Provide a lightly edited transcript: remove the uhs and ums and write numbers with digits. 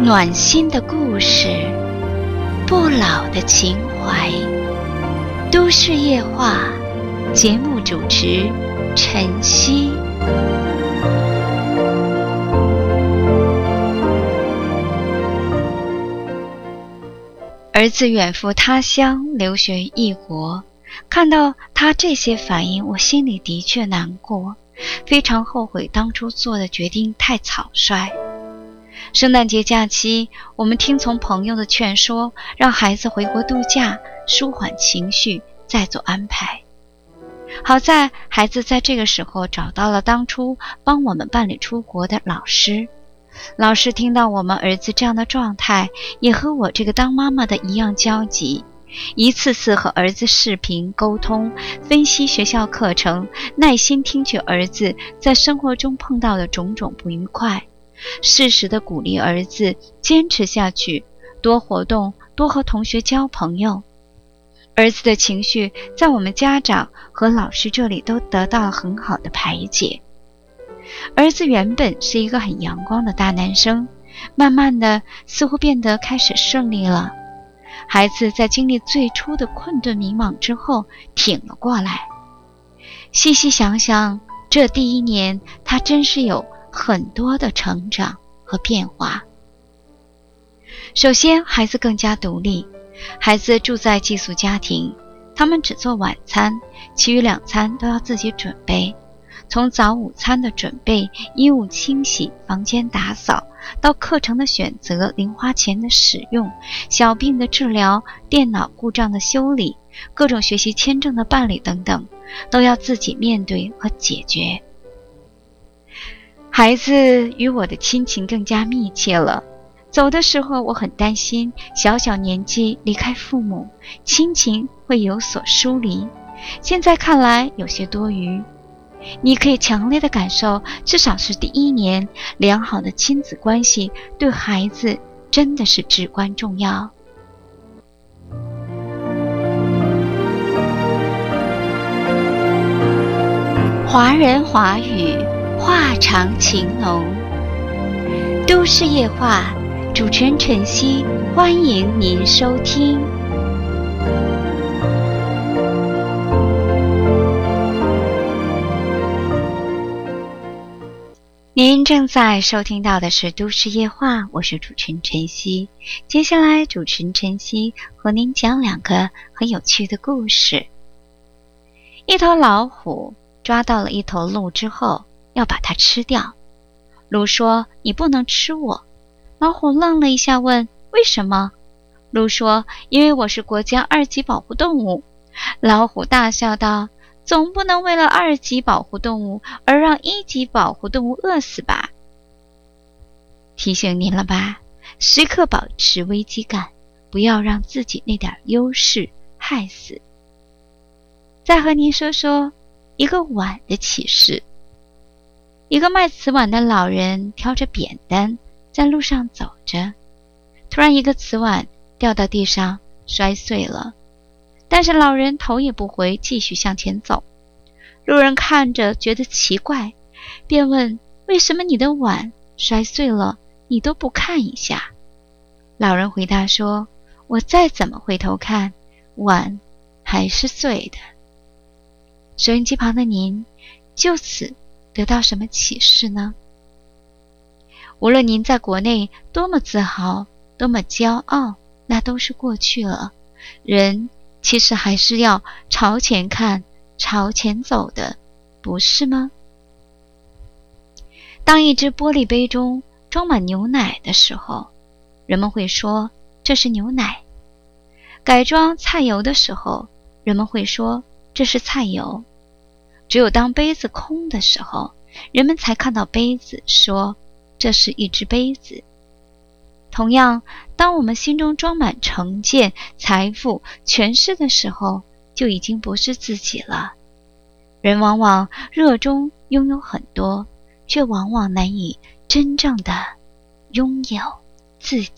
暖心的故事，不老的情怀。都市夜话，节目主持晨曦。儿子远赴他乡留学异国，看到他这些反应，我心里的确难过，非常后悔当初做的决定太草率。圣诞节假期，我们听从朋友的劝说，让孩子回国度假，舒缓情绪，再做安排。好在孩子在这个时候找到了当初帮我们办理出国的老师。老师听到我们儿子这样的状态，也和我这个当妈妈的一样焦急，一次次和儿子视频沟通，分析学校课程，耐心听取儿子在生活中碰到的种种不愉快，适时地鼓励儿子坚持下去，多活动，多和同学交朋友。儿子的情绪在我们家长和老师这里都得到了很好的排解。儿子原本是一个很阳光的大男生，慢慢的似乎变得开始顺利了。孩子在经历最初的困顿迷茫之后挺了过来。细细想想，这第一年他真是有很多的成长和变化。首先，孩子更加独立。孩子住在寄宿家庭，他们只做晚餐，其余2餐都要自己准备。从早午餐的准备、衣物清洗、房间打扫，到课程的选择、零花钱的使用、小病的治疗、电脑故障的修理、各种学习签证的办理等等，都要自己面对和解决。孩子与我的亲情更加密切了。走的时候我很担心，小小年纪离开父母，亲情会有所疏离。现在看来有些多余。你可以强烈的感受，至少是第一年，良好的亲子关系对孩子真的是至关重要。华人华语，话长情浓。都市夜话，主持人晨曦，欢迎您收听。您正在收听到的是都市夜话，我是主持人晨曦。接下来主持人晨曦和您讲2个很有趣的故事。一头老虎抓到了一头鹿之后，要把它吃掉。鹿说：“你不能吃我。”老虎愣了一下，问：“为什么？”鹿说：“因为我是国家2级保护动物。”老虎大笑道：“总不能为了2级保护动物而让1级保护动物饿死吧？”提醒您了吧，时刻保持危机感，不要让自己那点优势害死。再和您说说一个碗的启示。一个卖瓷碗的老人挑着扁担在路上走着，突然一个瓷碗掉到地上摔碎了，但是老人头也不回，继续向前走。路人看着觉得奇怪，便问：“为什么你的碗摔碎了，你都不看一下？”老人回答说：“我再怎么回头看，碗还是碎的。”收音机旁的您，就此得到什么启示呢？无论您在国内多么自豪，多么骄傲，那都是过去了。人其实还是要朝前看，朝前走的，不是吗？当一只玻璃杯中装满牛奶的时候，人们会说这是牛奶；改装菜油的时候，人们会说这是菜油。只有当杯子空的时候，人们才看到杯子，说这是一只杯子。同样，当我们心中装满成见、财富、权势的时候，就已经不是自己了。人往往热衷拥有很多，却往往难以真正的拥有自己。